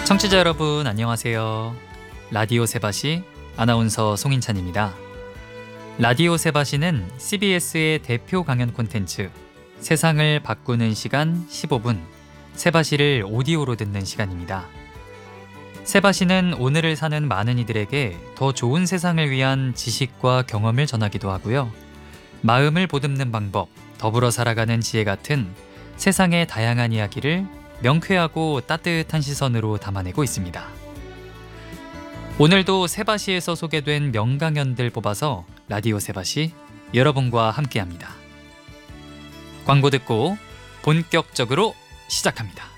청취자 여러분 안녕하세요. 라디오 세바시 아나운서 송인찬입니다. 라디오 세바시는 CBS의 대표 강연 콘텐츠 세상을 바꾸는 시간 15분 세바시를 오디오로 듣는 시간입니다. 세바시는 오늘을 사는 많은 이들에게 더 좋은 세상을 위한 지식과 경험을 전하기도 하고요. 마음을 보듬는 방법, 더불어 살아가는 지혜 같은 세상의 다양한 이야기를 명쾌하고 따뜻한 시선으로 담아내고 있습니다. 오늘도 세바시에서 소개된 명강연들 뽑아서 라디오 세바시 여러분과 함께합니다. 광고 듣고 본격적으로 시작합니다.